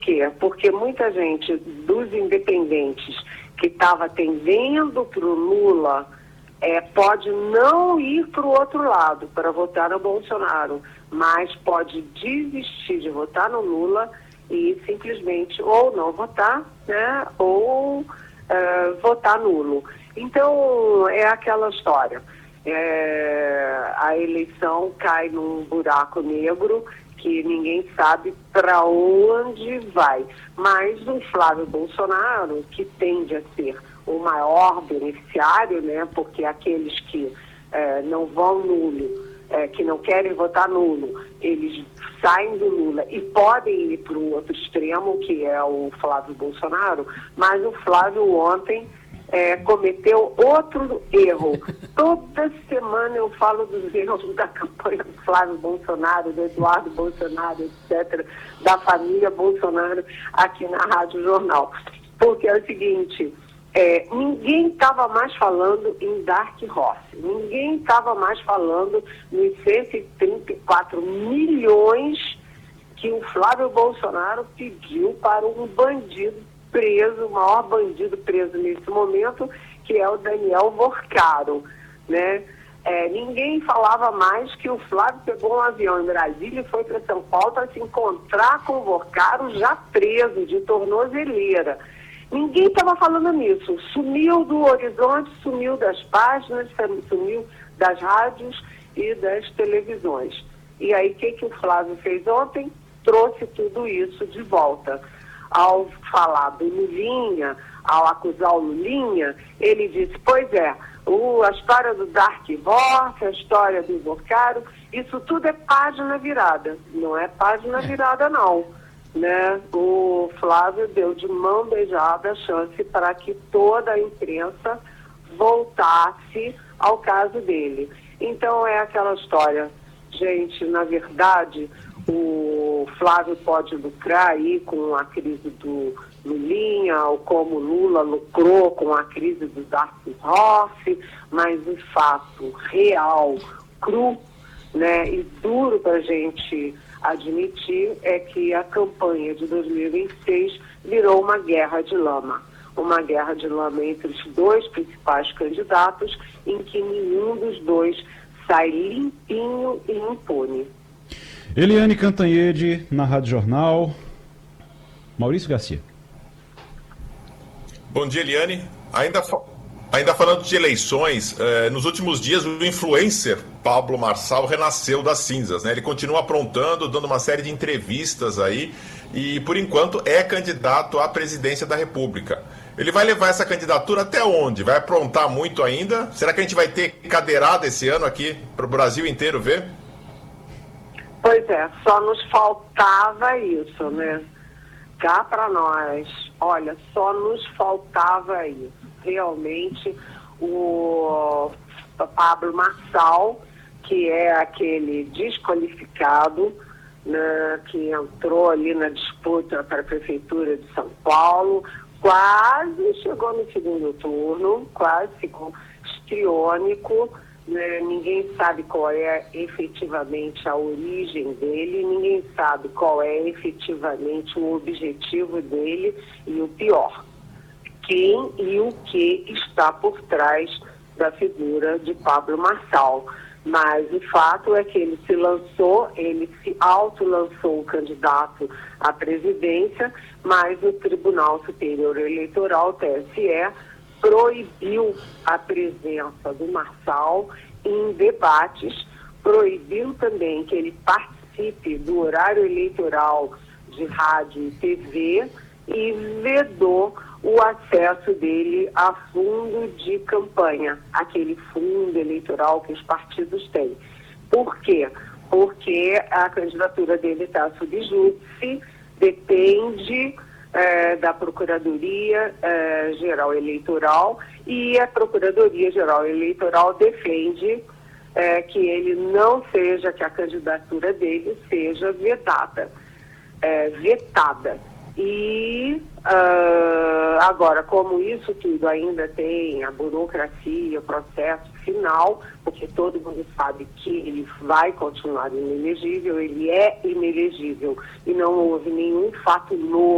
quê? Porque muita gente dos independentes que estava tendendo para o Lula pode não ir para o outro lado para votar no Bolsonaro, mas pode desistir de votar no Lula e simplesmente ou não votar, né, ou votar nulo. Então, é aquela história. A eleição cai num buraco negro que ninguém sabe para onde vai. Mas o Flávio Bolsonaro, que tende a ser o maior beneficiário, né, porque aqueles que não vão nulo, que não querem votar nulo, eles saem do Lula e podem ir para o outro extremo, que é o Flávio Bolsonaro, mas o Flávio ontem cometeu outro erro. Toda semana eu falo dos erros da campanha do Flávio Bolsonaro, do Eduardo Bolsonaro, etc., da família Bolsonaro aqui na Rádio Jornal. Porque é o seguinte, ninguém estava mais falando em Dark Horse, ninguém estava mais falando nos 134 milhões que o Flávio Bolsonaro pediu para um bandido preso, o maior bandido preso nesse momento, que é o Daniel Vorcaro, né? Ninguém falava mais que o Flávio pegou um avião em Brasília e foi para São Paulo para se encontrar com o Vorcaro já preso, de tornozeleira. Ninguém estava falando nisso. Sumiu do horizonte, sumiu das páginas, sumiu das rádios e das televisões. E aí, o que o Flávio fez ontem? Trouxe tudo isso de volta. Ao falar do Lulinha, ao acusar o Lulinha, ele disse, pois a história do Dark Horse, a história do Vorcaro, isso tudo é página virada. Não é página virada, não. Né? O Flávio deu de mão beijada a chance para que toda a imprensa voltasse ao caso dele. Então é aquela história. Gente, na verdade, o Flávio pode lucrar aí com a crise do Lulinha, ou como Lula lucrou com a crise do Dark Horse, mas o fato real, cru, né, e duro para a gente admitir é que a campanha de 2026 virou uma guerra de lama. Uma guerra de lama entre os dois principais candidatos, em que nenhum dos dois sai limpinho e impune. Eliane Cantanhede, na Rádio Jornal. Maurício Garcia. Bom dia, Eliane. Ainda falando de eleições, nos últimos dias o influencer Pablo Marçal renasceu das cinzas, né? Ele continua aprontando, dando uma série de entrevistas aí e, por enquanto, é candidato à presidência da República. Ele vai levar essa candidatura até onde? Vai aprontar muito ainda? Será que a gente vai ter cadeirada esse ano aqui para o Brasil inteiro ver? Pois só nos faltava isso, né? Cá para nós, olha, só nos faltava isso. Realmente, o Pablo Marçal, que é aquele desqualificado, né, que entrou ali na disputa para a Prefeitura de São Paulo, quase chegou no segundo turno, quase ficou histriônico, né? Ninguém sabe qual é efetivamente a origem dele, ninguém sabe qual é efetivamente o objetivo dele e o pior, quem e o que está por trás da figura de Pablo Marçal. Mas o fato é que ele se auto-lançou candidato à presidência, mas o Tribunal Superior Eleitoral, o TSE, proibiu a presença do Marçal em debates, proibiu também que ele participe do horário eleitoral de rádio e TV e vedou o acesso dele a fundo de campanha, aquele fundo eleitoral que os partidos têm. Por quê? Porque a candidatura dele está sob júdice, depende da Procuradoria Geral Eleitoral, e a Procuradoria Geral Eleitoral defende que ele não seja, que a candidatura dele seja vetada. E agora, como isso tudo ainda tem a burocracia, o processo final, porque todo mundo sabe que ele vai continuar inelegível, ele é inelegível e não houve nenhum fato novo